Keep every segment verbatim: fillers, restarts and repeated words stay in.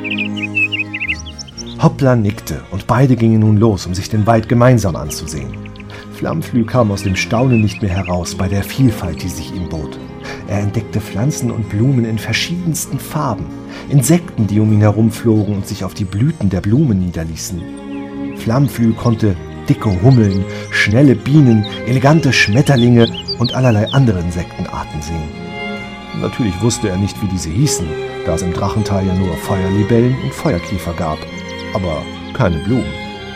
Hoppla nickte und beide gingen nun los, um sich den Wald gemeinsam anzusehen. Flammflüh kam aus dem Staunen nicht mehr heraus bei der Vielfalt, die sich ihm bot. Er entdeckte Pflanzen und Blumen in verschiedensten Farben, Insekten, die um ihn herumflogen und sich auf die Blüten der Blumen niederließen. Flammflüh konnte dicke Hummeln, schnelle Bienen, elegante Schmetterlinge und allerlei andere Insektenarten sehen. Natürlich wusste er nicht, wie diese hießen, da es im Drachental ja nur Feuerlibellen und Feuerkäfer gab, aber keine Blumen.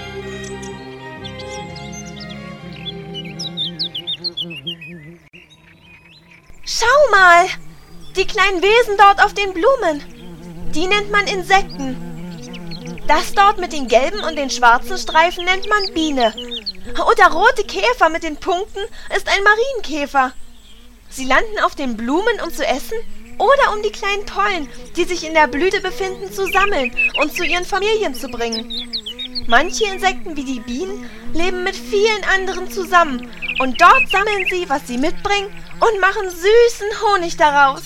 Schau mal! Die kleinen Wesen dort auf den Blumen. Die nennt man Insekten. Das dort mit den gelben und den schwarzen Streifen nennt man Biene. Und der rote Käfer mit den Punkten ist ein Marienkäfer. Sie landen auf den Blumen, um zu essen oder um die kleinen Pollen, die sich in der Blüte befinden, zu sammeln und zu ihren Familien zu bringen. Manche Insekten wie die Bienen leben mit vielen anderen zusammen und dort sammeln sie, was sie mitbringen und machen süßen Honig daraus.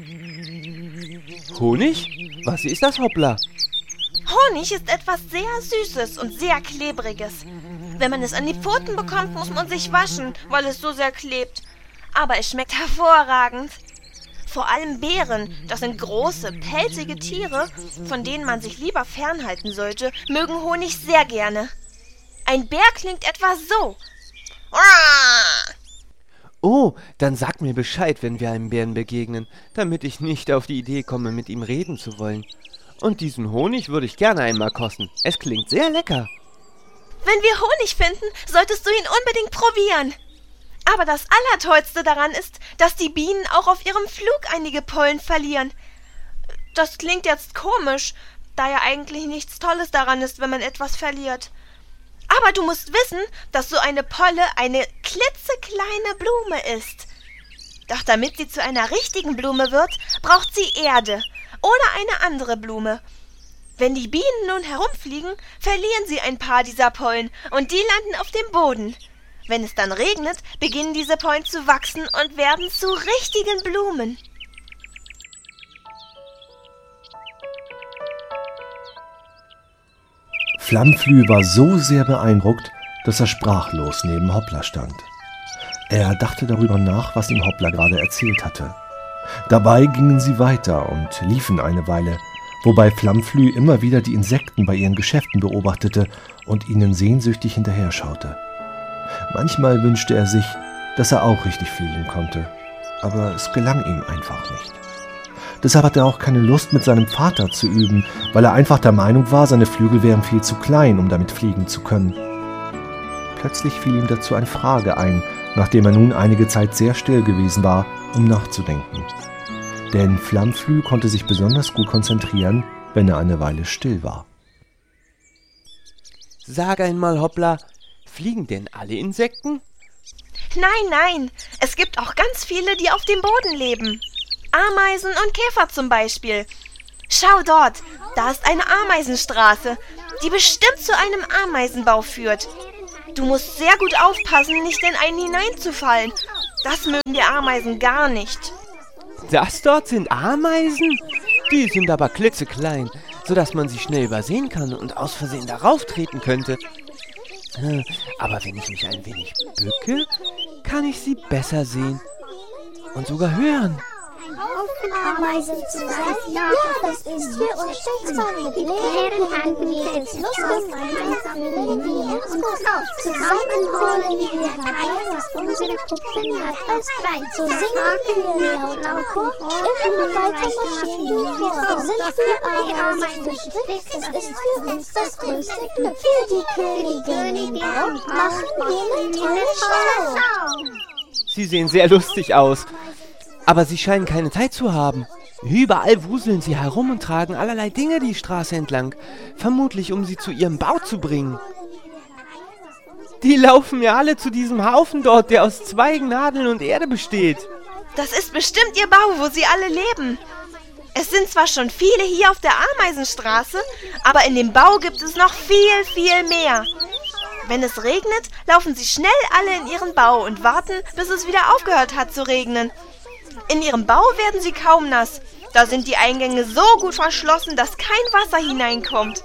Honig? Was ist das, Hoppla? Honig ist etwas sehr Süßes und sehr Klebriges. Wenn man es an die Pfoten bekommt, muss man sich waschen, weil es so sehr klebt. Aber es schmeckt hervorragend. Vor allem Bären, das sind große, pelzige Tiere, von denen man sich lieber fernhalten sollte, mögen Honig sehr gerne. Ein Bär klingt etwa so. Oh, dann sag mir Bescheid, wenn wir einem Bären begegnen, damit ich nicht auf die Idee komme, mit ihm reden zu wollen. Und diesen Honig würde ich gerne einmal kosten. Es klingt sehr lecker. Wenn wir Honig finden, solltest du ihn unbedingt probieren. Aber das Allertollste daran ist, dass die Bienen auch auf ihrem Flug einige Pollen verlieren. Das klingt jetzt komisch, da ja eigentlich nichts Tolles daran ist, wenn man etwas verliert. Aber du musst wissen, dass so eine Polle eine klitzekleine Blume ist. Doch damit sie zu einer richtigen Blume wird, braucht sie Erde oder eine andere Blume. Wenn die Bienen nun herumfliegen, verlieren sie ein paar dieser Pollen und die landen auf dem Boden. Wenn es dann regnet, beginnen diese Pollen zu wachsen und werden zu richtigen Blumen. Flammflüh war so sehr beeindruckt, dass er sprachlos neben Hoppla stand. Er dachte darüber nach, was ihm Hoppla gerade erzählt hatte. Dabei gingen sie weiter und liefen eine Weile, wobei Flammflüh immer wieder die Insekten bei ihren Geschäften beobachtete und ihnen sehnsüchtig hinterher schaute. Manchmal wünschte er sich, dass er auch richtig fliegen konnte, aber es gelang ihm einfach nicht. Deshalb hatte er auch keine Lust, mit seinem Vater zu üben, weil er einfach der Meinung war, seine Flügel wären viel zu klein, um damit fliegen zu können. Plötzlich fiel ihm dazu eine Frage ein, nachdem er nun einige Zeit sehr still gewesen war, um nachzudenken. Denn Flammflüh konnte sich besonders gut konzentrieren, wenn er eine Weile still war. Sag einmal, Hoppla, fliegen denn alle Insekten? Nein, nein, es gibt auch ganz viele, die auf dem Boden leben. Ameisen und Käfer zum Beispiel. Schau dort, da ist eine Ameisenstraße, die bestimmt zu einem Ameisenbau führt. Du musst sehr gut aufpassen, nicht in einen hineinzufallen. Das mögen die Ameisen gar nicht. Das dort sind Ameisen? Die sind aber klitzeklein, sodass man sie schnell übersehen kann und aus Versehen darauf treten könnte. Aber wenn ich mich ein wenig bücke, kann ich sie besser sehen und sogar hören. Haufen Ameisen zu sein. Ja, das ist hier und steckt so mit leeren Händen jetzt Lust auf gemeinsam wir uns auf. Zusammen holen wir herein, was unsere Puppen hat als Kleid. So singen wir laut auf, immer weiter marschieren wir. Wir sind für Ameisen gestrickt, es ist für uns das größte Glück. Für die Königin auch machen wir eine tolle Show. Sie sehen sehr lustig aus. Aber sie scheinen keine Zeit zu haben. Überall wuseln sie herum und tragen allerlei Dinge die Straße entlang, vermutlich um sie zu ihrem Bau zu bringen. Die laufen ja alle zu diesem Haufen dort, der aus Zweigen, Nadeln und Erde besteht. Das ist bestimmt ihr Bau, wo sie alle leben. Es sind zwar schon viele hier auf der Ameisenstraße, aber in dem Bau gibt es noch viel, viel mehr. Wenn es regnet, laufen sie schnell alle in ihren Bau und warten, bis es wieder aufgehört hat zu regnen. In ihrem Bau werden sie kaum nass, Da sind die Eingänge so gut verschlossen, dass kein Wasser hineinkommt.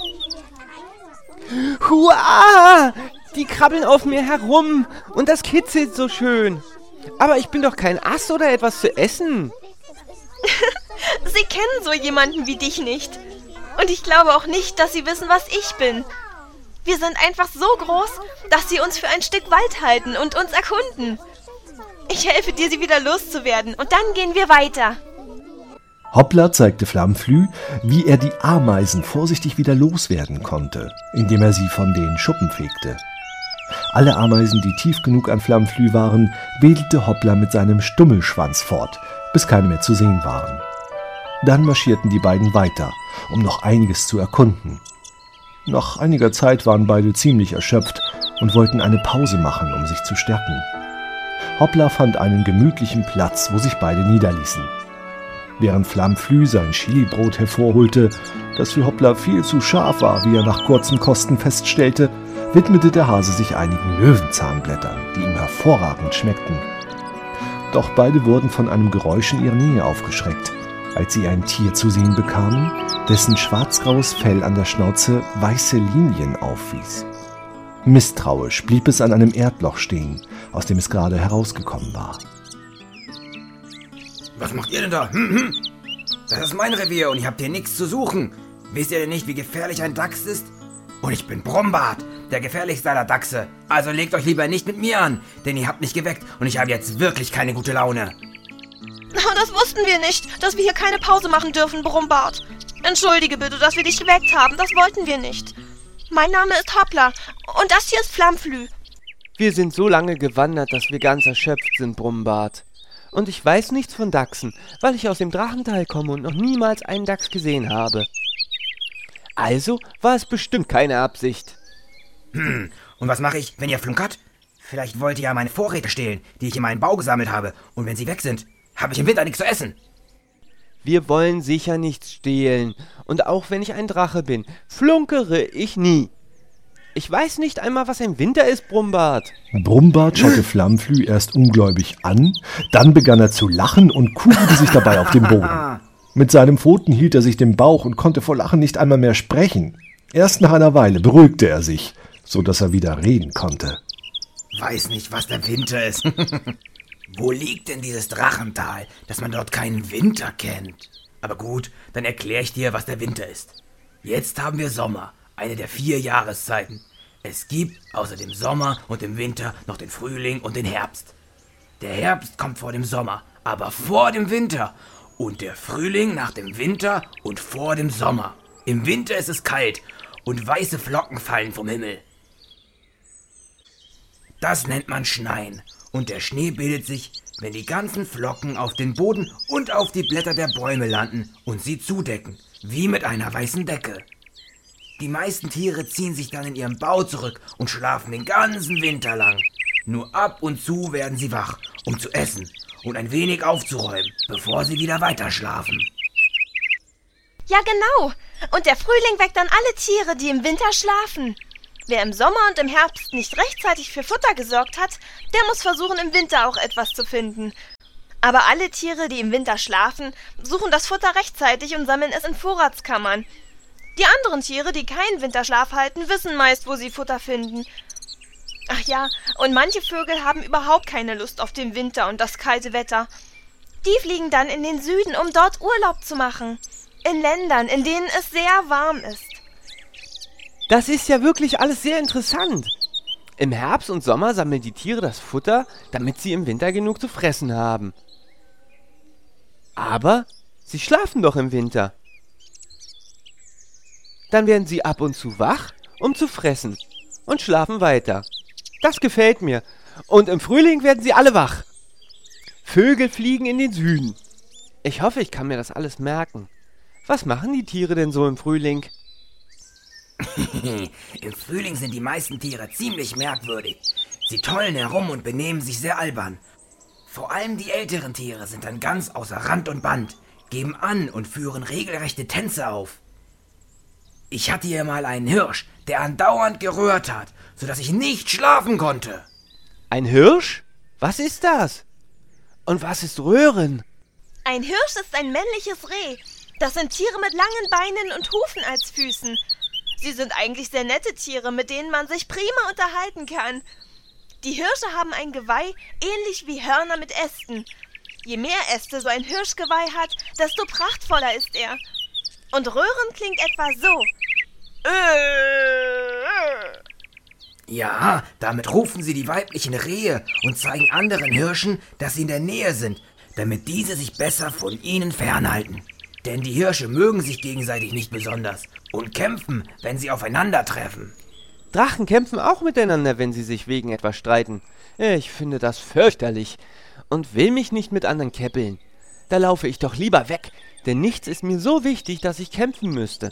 Hua! Die krabbeln auf mir herum und das kitzelt so schön. Aber ich bin doch kein Ass oder etwas zu essen. Sie kennen so jemanden wie dich nicht. Und ich glaube auch nicht, dass sie wissen, was ich bin. Wir sind einfach so groß, dass sie uns für ein Stück Wald halten und uns erkunden. Ich helfe dir, sie wieder loszuwerden, und dann gehen wir weiter. Hoppla zeigte Flammflü, wie er die Ameisen vorsichtig wieder loswerden konnte, indem er sie von den Schuppen fegte. Alle Ameisen, die tief genug an Flammflü waren, wedelte Hoppla mit seinem Stummelschwanz fort, bis keine mehr zu sehen waren. Dann marschierten die beiden weiter, um noch einiges zu erkunden. Nach einiger Zeit waren beide ziemlich erschöpft und wollten eine Pause machen, um sich zu stärken. Hoppla fand einen gemütlichen Platz, wo sich beide niederließen. Während Flammflü sein Chilibrot hervorholte, das für Hoppla viel zu scharf war, wie er nach kurzem Kosten feststellte, widmete der Hase sich einigen Löwenzahnblättern, die ihm hervorragend schmeckten. Doch beide wurden von einem Geräusch in ihrer Nähe aufgeschreckt, als sie ein Tier zu sehen bekamen, dessen schwarzgraues Fell an der Schnauze weiße Linien aufwies. Misstrauisch blieb es an einem Erdloch stehen, aus dem es gerade herausgekommen war. Was macht ihr denn da? Hm, hm. Das ist mein Revier und ihr habt hier nichts zu suchen. Wisst ihr denn nicht, wie gefährlich ein Dachs ist? Und ich bin Brombart, der gefährlichste aller Dachse. Also legt euch lieber nicht mit mir an, denn ihr habt mich geweckt und ich habe jetzt wirklich keine gute Laune. Das wussten wir nicht, dass wir hier keine Pause machen dürfen, Brombart. Entschuldige bitte, dass wir dich geweckt haben, das wollten wir nicht. Mein Name ist Hoppla und das hier ist Flammflü. Wir sind so lange gewandert, dass wir ganz erschöpft sind, Brombart. Und ich weiß nichts von Dachsen, weil ich aus dem Drachental komme und noch niemals einen Dachs gesehen habe. Also war es bestimmt keine Absicht. Hm, und was mache ich, wenn ihr flunkert? Vielleicht wollt ihr ja meine Vorräte stehlen, die ich in meinen Bau gesammelt habe. Und wenn sie weg sind, habe ich im Winter nichts zu essen. Wir wollen sicher nichts stehlen. Und auch wenn ich ein Drache bin, flunkere ich nie. Ich weiß nicht einmal, was ein Winter ist, Brombart. Brombart schaute Flammflü erst ungläubig an, dann begann er zu lachen und kugelte sich dabei auf dem Boden. Mit seinem Pfoten hielt er sich den Bauch und konnte vor Lachen nicht einmal mehr sprechen. Erst nach einer Weile beruhigte er sich, so dass er wieder reden konnte. Weiß nicht, was der Winter ist. Wo liegt denn dieses Drachental, dass man dort keinen Winter kennt? Aber gut, dann erkläre ich dir, was der Winter ist. Jetzt haben wir Sommer, eine der vier Jahreszeiten. Es gibt außer dem Sommer und dem Winter noch den Frühling und den Herbst. Der Herbst kommt vor dem Sommer, aber vor dem Winter. Und der Frühling nach dem Winter und vor dem Sommer. Im Winter ist es kalt und weiße Flocken fallen vom Himmel. Das nennt man Schneien. Und der Schnee bildet sich, wenn die ganzen Flocken auf den Boden und auf die Blätter der Bäume landen und sie zudecken, wie mit einer weißen Decke. Die meisten Tiere ziehen sich dann in ihren Bau zurück und schlafen den ganzen Winter lang. Nur ab und zu werden sie wach, um zu essen und ein wenig aufzuräumen, bevor sie wieder weiterschlafen. Ja, genau. Und der Frühling weckt dann alle Tiere, die im Winter schlafen. Wer im Sommer und im Herbst nicht rechtzeitig für Futter gesorgt hat, der muss versuchen, im Winter auch etwas zu finden. Aber alle Tiere, die im Winter schlafen, suchen das Futter rechtzeitig und sammeln es in Vorratskammern. Die anderen Tiere, die keinen Winterschlaf halten, wissen meist, wo sie Futter finden. Ach ja, und manche Vögel haben überhaupt keine Lust auf den Winter und das kalte Wetter. Die fliegen dann in den Süden, um dort Urlaub zu machen. In Ländern, in denen es sehr warm ist. Das ist ja wirklich alles sehr interessant. Im Herbst und Sommer sammeln die Tiere das Futter, damit sie im Winter genug zu fressen haben. Aber sie schlafen doch im Winter. Dann werden sie ab und zu wach, um zu fressen und schlafen weiter. Das gefällt mir. Und im Frühling werden sie alle wach. Vögel fliegen in den Süden. Ich hoffe, ich kann mir das alles merken. Was machen die Tiere denn so im Frühling? Im Frühling sind die meisten Tiere ziemlich merkwürdig. Sie tollen herum und benehmen sich sehr albern. Vor allem die älteren Tiere sind dann ganz außer Rand und Band, geben an und führen regelrechte Tänze auf. Ich hatte hier mal einen Hirsch, der andauernd geröhrt hat, sodass ich nicht schlafen konnte. Ein Hirsch? Was ist das? Und was ist Röhren? Ein Hirsch ist ein männliches Reh. Das sind Tiere mit langen Beinen und Hufen als Füßen. Sie sind eigentlich sehr nette Tiere, mit denen man sich prima unterhalten kann. Die Hirsche haben ein Geweih, ähnlich wie Hörner mit Ästen. Je mehr Äste so ein Hirschgeweih hat, desto prachtvoller ist er. Und Röhren klingt etwa so. Ja, damit rufen sie die weiblichen Rehe und zeigen anderen Hirschen, dass sie in der Nähe sind, damit diese sich besser von ihnen fernhalten. Denn die Hirsche mögen sich gegenseitig nicht besonders und kämpfen, wenn sie aufeinandertreffen. Drachen kämpfen auch miteinander, wenn sie sich wegen etwas streiten. Ich finde das fürchterlich und will mich nicht mit anderen käppeln. Da laufe ich doch lieber weg, denn nichts ist mir so wichtig, dass ich kämpfen müsste.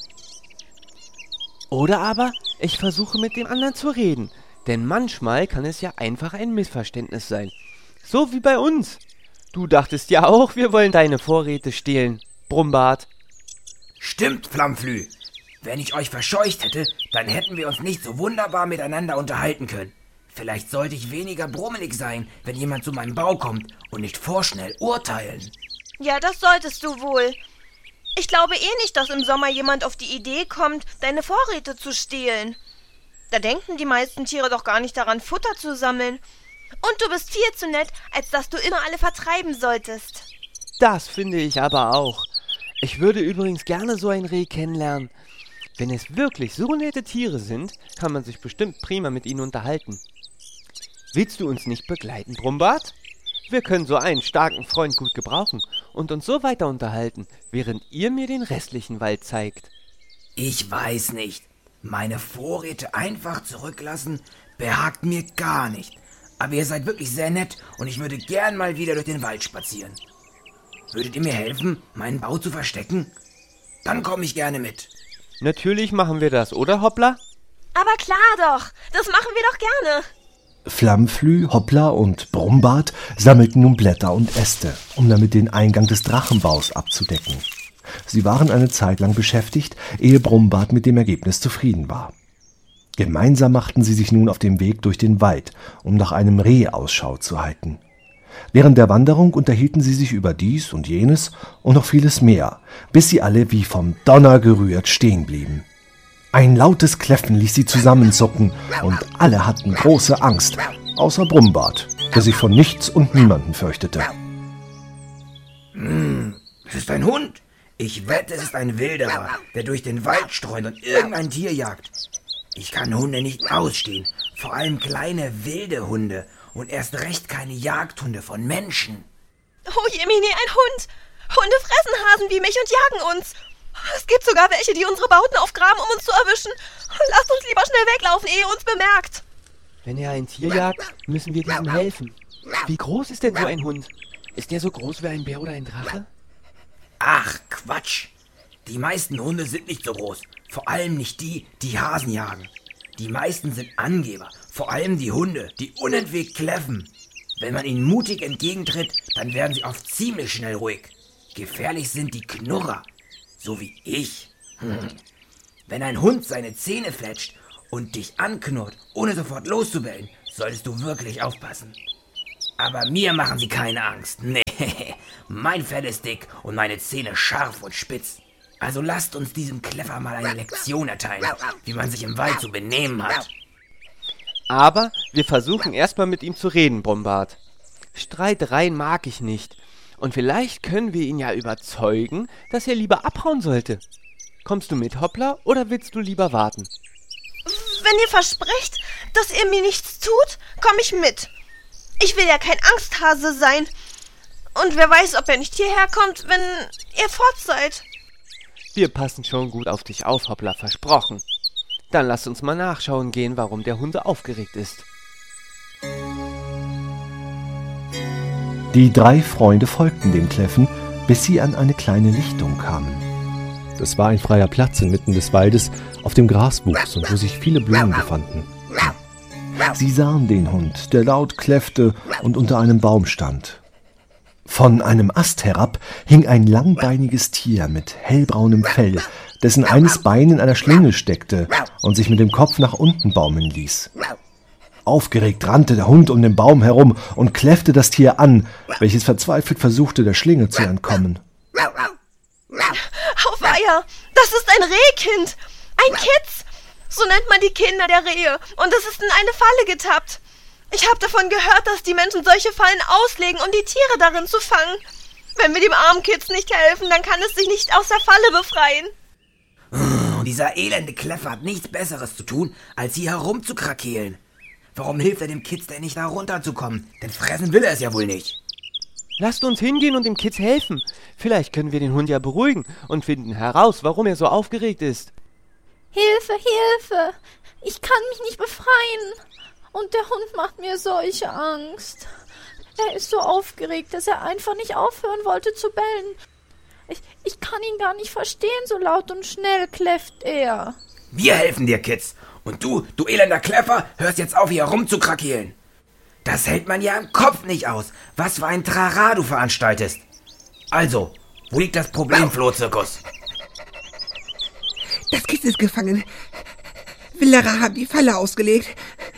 Oder aber ich versuche mit dem anderen zu reden, denn manchmal kann es ja einfach ein Missverständnis sein. So wie bei uns. Du dachtest ja auch, wir wollen deine Vorräte stehlen, Brumbart. Stimmt, Flammflü. Wenn ich euch verscheucht hätte, dann hätten wir uns nicht so wunderbar miteinander unterhalten können. Vielleicht sollte ich weniger brummelig sein, wenn jemand zu meinem Bau kommt und nicht vorschnell urteilen. Ja, das solltest du wohl. Ich glaube eh nicht, dass im Sommer jemand auf die Idee kommt, deine Vorräte zu stehlen. Da denken die meisten Tiere doch gar nicht daran, Futter zu sammeln. Und du bist viel zu nett, als dass du immer alle vertreiben solltest. Das finde ich aber auch. Ich würde übrigens gerne so ein Reh kennenlernen. Wenn es wirklich so nette Tiere sind, kann man sich bestimmt prima mit ihnen unterhalten. Willst du uns nicht begleiten, Brumbart? Wir können so einen starken Freund gut gebrauchen und uns so weiter unterhalten, während ihr mir den restlichen Wald zeigt. Ich weiß nicht. Meine Vorräte einfach zurücklassen, behagt mir gar nicht. Aber ihr seid wirklich sehr nett und ich würde gern mal wieder durch den Wald spazieren. Würdet ihr mir helfen, meinen Bau zu verstecken? Dann komme ich gerne mit. Natürlich machen wir das, oder Hoppla? Aber klar doch, das machen wir doch gerne. Flammflü, Hoppla und Brumbart sammelten nun Blätter und Äste, um damit den Eingang des Drachenbaus abzudecken. Sie waren eine Zeit lang beschäftigt, ehe Brumbart mit dem Ergebnis zufrieden war. Gemeinsam machten sie sich nun auf den Weg durch den Wald, um nach einem Reh Ausschau zu halten. Während der Wanderung unterhielten sie sich über dies und jenes und noch vieles mehr, bis sie alle wie vom Donner gerührt stehen blieben. Ein lautes Kläffen ließ sie zusammenzucken und alle hatten große Angst, außer Brumbart, der sich von nichts und niemanden fürchtete. Hm, es ist ein Hund. Ich wette, es ist ein Wilderer, der durch den Wald streunt und irgendein Tier jagt. Ich kann Hunde nicht ausstehen, vor allem kleine wilde Hunde und erst recht keine Jagdhunde von Menschen. Oh Jemini, ein Hund! Hunde fressen Hasen wie mich und jagen uns. Es gibt sogar welche, die unsere Bauten aufgraben, um uns zu erwischen. Lasst uns lieber schnell weglaufen, ehe ihr uns bemerkt. Wenn er ein Tier jagt, müssen wir diesem helfen. Wie groß ist denn so ein Hund? Ist der so groß wie ein Bär oder ein Drache? Ach, Quatsch. Die meisten Hunde sind nicht so groß. Vor allem nicht die, die Hasen jagen. Die meisten sind Angeber. Vor allem die Hunde, die unentwegt kläffen. Wenn man ihnen mutig entgegentritt, dann werden sie oft ziemlich schnell ruhig. Gefährlich sind die Knurrer. So wie ich. Hm. Wenn ein Hund seine Zähne fletscht und dich anknurrt, ohne sofort loszubellen, solltest du wirklich aufpassen. Aber mir machen sie keine Angst. Nee, mein Fell ist dick und meine Zähne scharf und spitz. Also lasst uns diesem Kläffer mal eine Lektion erteilen, wie man sich im Wald zu benehmen hat. Aber wir versuchen erstmal mit ihm zu reden, Brumbart. Streitereien mag ich nicht. Und vielleicht können wir ihn ja überzeugen, dass er lieber abhauen sollte. Kommst du mit, Hoppla, oder willst du lieber warten? Wenn ihr versprecht, dass ihr mir nichts tut, komme ich mit. Ich will ja kein Angsthase sein. Und wer weiß, ob er nicht hierher kommt, wenn ihr fort seid. Wir passen schon gut auf dich auf, Hoppla, versprochen. Dann lass uns mal nachschauen gehen, warum der Hund so aufgeregt ist. Die drei Freunde folgten dem Kläffen, bis sie an eine kleine Lichtung kamen. Das war ein freier Platz inmitten des Waldes, auf dem Gras wuchs und wo sich viele Blumen befanden. Sie sahen den Hund, der laut kläffte und unter einem Baum stand. Von einem Ast herab hing ein langbeiniges Tier mit hellbraunem Fell, dessen eines Bein in einer Schlinge steckte und sich mit dem Kopf nach unten baumeln ließ. Aufgeregt rannte der Hund um den Baum herum und kläffte das Tier an, welches verzweifelt versuchte, der Schlinge zu entkommen. Auweia, das ist ein Rehkind, ein Kitz. So nennt man die Kinder der Rehe, und es ist in eine Falle getappt. Ich habe davon gehört, dass die Menschen solche Fallen auslegen, um die Tiere darin zu fangen. Wenn wir dem armen Kitz nicht helfen, dann kann es sich nicht aus der Falle befreien. Und dieser elende Kläffer hat nichts Besseres zu tun, als hier herumzukrakeelen. Warum hilft er dem Kitz denn nicht, da runterzukommen? Denn fressen will er es ja wohl nicht. Lasst uns hingehen und dem Kitz helfen. Vielleicht können wir den Hund ja beruhigen und finden heraus, warum er so aufgeregt ist. Hilfe, Hilfe! Ich kann mich nicht befreien. Und der Hund macht mir solche Angst. Er ist so aufgeregt, dass er einfach nicht aufhören wollte zu bellen. Ich, ich kann ihn gar nicht verstehen, so laut und schnell kläfft er. Wir helfen dir, Kitz. Und du, du elender Kläffer, hörst jetzt auf, hier rumzukrakeelen. Das hält man ja im Kopf nicht aus, was für ein Trara du veranstaltest. Also, wo liegt das Problem, Flohzirkus? Das Kitz ist gefangen. Wilderer haben die Falle ausgelegt.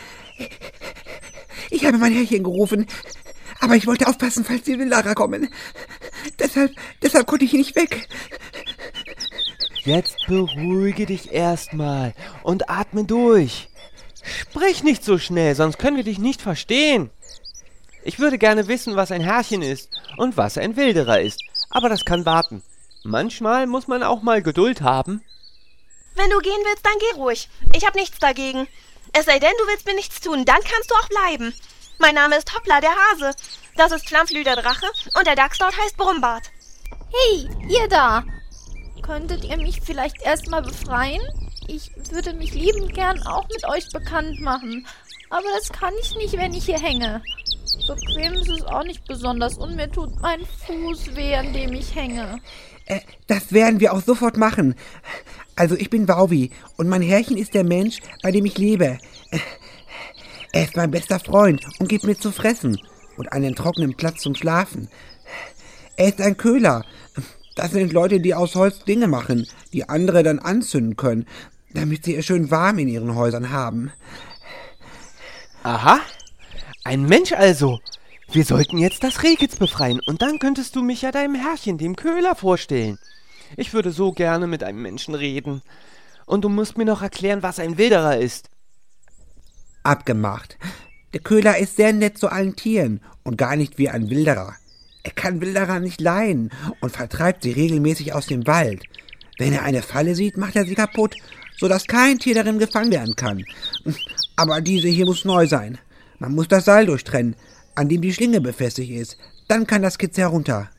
Ich habe mein Herrchen gerufen, aber ich wollte aufpassen, falls die Wilderer kommen. Deshalb, deshalb konnte ich nicht weg. Jetzt beruhige dich erstmal und atme durch. Sprich nicht so schnell, sonst können wir dich nicht verstehen. Ich würde gerne wissen, was ein Herrchen ist und was ein Wilderer ist, aber das kann warten. Manchmal muss man auch mal Geduld haben. Wenn du gehen willst, dann geh ruhig. Ich habe nichts dagegen. Es sei denn, du willst mir nichts tun, dann kannst du auch bleiben. Mein Name ist Hoppla, der Hase. Das ist Flammflü, der Drache, und der Dachs dort heißt Brumbart. Hey, ihr da! Könntet ihr mich vielleicht erstmal befreien? Ich würde mich liebend gern auch mit euch bekannt machen. Aber das kann ich nicht, wenn ich hier hänge. Bequem ist es auch nicht besonders und mir tut mein Fuß weh, an dem ich hänge. Äh, das werden wir auch sofort machen. Also ich bin Wauwi und mein Herrchen ist der Mensch, bei dem ich lebe. Er ist mein bester Freund und gibt mir zu fressen und einen trockenen Platz zum Schlafen. Er ist ein Köhler. Das sind Leute, die aus Holz Dinge machen, die andere dann anzünden können, damit sie es schön warm in ihren Häusern haben. Aha, ein Mensch also. Wir sollten jetzt das Rehkitz befreien und dann könntest du mich ja deinem Herrchen, dem Köhler, vorstellen. Ich würde so gerne mit einem Menschen reden. Und du musst mir noch erklären, was ein Wilderer ist. Abgemacht. Der Köhler ist sehr nett zu allen Tieren und gar nicht wie ein Wilderer. Er kann Wilderer nicht leiden und vertreibt sie regelmäßig aus dem Wald. Wenn er eine Falle sieht, macht er sie kaputt, sodass kein Tier darin gefangen werden kann. Aber diese hier muss neu sein. Man muss das Seil durchtrennen, an dem die Schlinge befestigt ist. Dann kann das Kitz herunter.